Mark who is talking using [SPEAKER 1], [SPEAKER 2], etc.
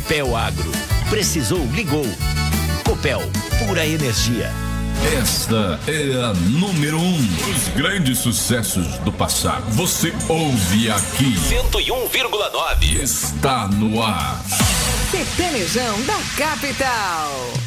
[SPEAKER 1] Copel Agro. Precisou, ligou. Copel, pura energia.
[SPEAKER 2] Esta é a número 1 dos grandes sucessos do passado. Você ouve aqui.
[SPEAKER 1] 101,9.
[SPEAKER 2] Está no ar.
[SPEAKER 3] Sertanejão da Capital.